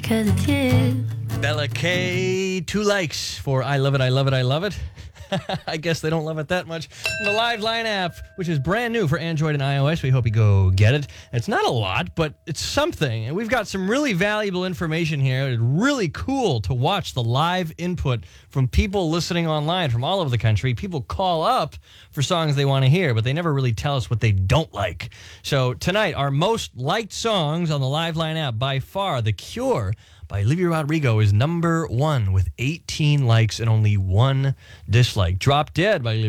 'cause it's you. Bella K, 2 likes for I Love It, I Love It, I Love It. I guess they don't love it that much. The Live Line app, which is brand new for Android and iOS. We hope you go get it. It's not a lot, but it's something. And we've got some really valuable information here. It's really cool to watch the live input from people listening online from all over the country. People call up for songs they want to hear, but they never really tell us what they don't like. So tonight, our most liked songs on the Live Line app, by far, The Cure by Olivia Rodrigo is number 1 with 18 likes and only 1 dislike. Drop Dead by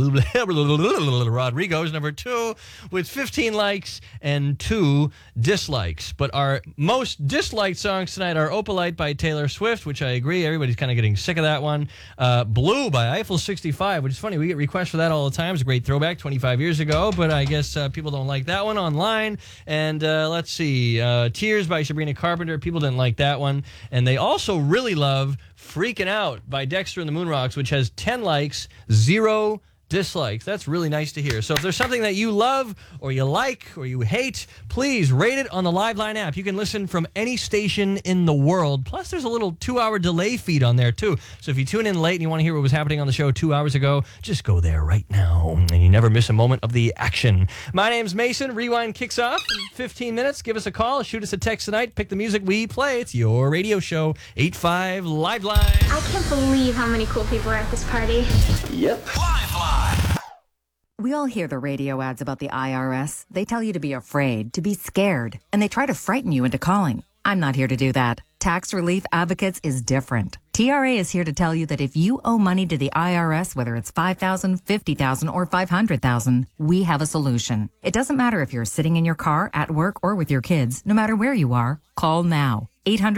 Rodrigo is number 2 with 15 likes and 2 dislikes. But our most disliked songs tonight are Opalite by Taylor Swift, which I agree, everybody's kind of getting sick of that one. Blue by Eiffel 65, which is funny, we get requests for that all the time. It's a great throwback 25 years ago, but I guess people don't like that one online. And let's see, Tears by Sabrina Carpenter, people didn't like that one. And they also really love Freaking Out by Dexter and the Moonrocks, which has 10 likes, 0 dislikes. That's really nice to hear. So if there's something that you love or you like or you hate, please rate it on the Live Line app. You can listen from any station in the world. Plus, there's a little 2-hour delay feed on there, too. So if you tune in late and you want to hear what was happening on the show 2 hours ago, just go there right now, and you never miss a moment of the action. My name's Mason. Rewind kicks off in 15 minutes. Give us a call. Shoot us a text tonight. Pick the music we play. It's your radio show, 85 Live Line. I can't believe how many cool people are at this party. Yep. Live Line. We all hear the radio ads about the IRS. They tell you to be afraid, to be scared, and they try to frighten you into calling. I'm not here to do that. Tax Relief Advocates is different. TRA is here to tell you that if you owe money to the IRS, whether it's $5,000, $50,000, or $500,000, we have a solution. It doesn't matter if you're sitting in your car, at work, or with your kids. No matter where you are, call now.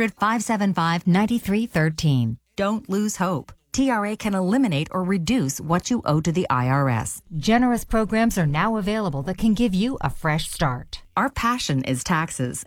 800-575-9313. Don't lose hope. TRA can eliminate or reduce what you owe to the IRS. Generous programs are now available that can give you a fresh start. Our passion is taxes.